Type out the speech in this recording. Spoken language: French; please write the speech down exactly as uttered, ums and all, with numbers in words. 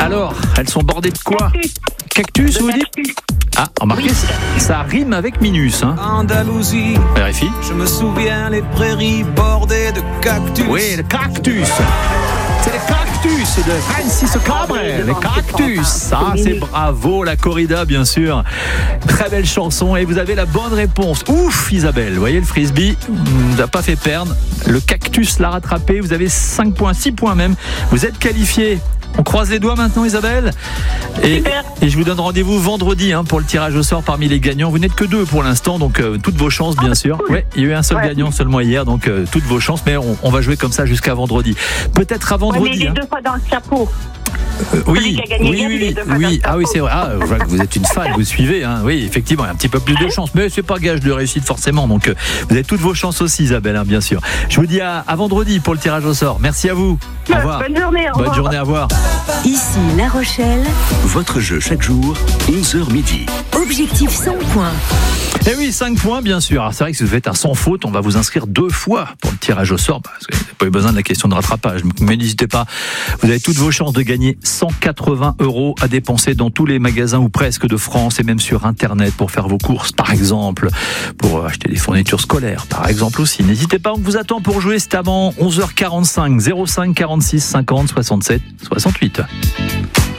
Alors, elles sont bordées de quoi? Cactus, vous dites? Ah, remarquez, ça, ça rime avec Minus. Hein. Andalousie, Vérifie. je me souviens les prairies bordées de cactus. Oui, le cactus. C'est les cactus de Francis Cabrel. Les cactus. Ça, c'est bravo, la corrida, bien sûr. Très belle chanson. Et vous avez la bonne réponse. Ouf, Isabelle. Vous voyez, le frisbee ne vous a pas fait perdre. Le cactus l'a rattrapé. Vous avez cinq points, six points même. Vous êtes qualifié. On croise les doigts maintenant, Isabelle. Et, et je vous donne rendez-vous vendredi hein, pour le tirage au sort parmi les gagnants. Vous n'êtes que deux pour l'instant, donc euh, toutes vos chances, bien sûr. Ouais, il y a eu un seul ouais. gagnant seulement hier, donc euh, toutes vos chances. Mais on, on va jouer comme ça jusqu'à vendredi. Peut-être à vendredi. Ouais, mais les hein. deux fois dans le chapeau. Euh, oui, oui, oui, oui, oui. Ah oui, c'est vrai. Ah, je vois que vous êtes une fan, vous suivez. Hein. Oui, effectivement, il y a un petit peu plus de chance, mais c'est pas gage de réussite forcément. Donc, euh, vous avez toutes vos chances aussi, Isabelle, hein, bien sûr. Je vous dis à, à vendredi pour le tirage au sort. Merci à vous. Au revoir. Bonne journée. Au revoir. Bonne journée, à voir. Ici La Rochelle. Votre jeu chaque jour, onze heures midi. Objectif cinq points. Eh oui, cinq points, bien sûr. Alors, c'est vrai que si vous faites un sans faute, on va vous inscrire deux fois pour le tirage au sort, parce que vous n'avez pas eu besoin de la question de rattrapage. Mais n'hésitez pas, vous avez toutes vos chances de gagner cent quatre-vingts euros à dépenser dans tous les magasins ou presque de France et même sur Internet pour faire vos courses, par exemple, pour acheter des fournitures scolaires, par exemple aussi. N'hésitez pas, on vous attend pour jouer. C'est avant onze heures quarante-cinq, zéro cinq quarante-six cinquante soixante-sept soixante-huit.